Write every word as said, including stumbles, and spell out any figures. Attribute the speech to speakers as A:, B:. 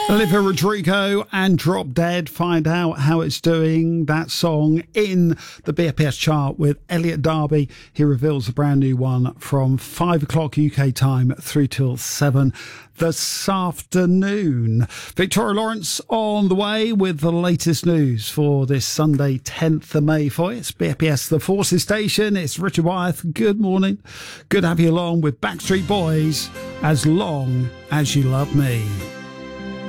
A: Olivia Rodrigo and Drop Dead. Find out how it's doing, that song, in the B F P S chart with Elliot Darby. He reveals a brand new one from five o'clock U K time through till seven this afternoon. Victoria Lawrence on the way with the latest news for this Sunday, tenth of May for you. It's B F P S The Forces Station. It's Richard Wyeth. Good morning. Good to have you along with Backstreet Boys, As Long As You Love Me.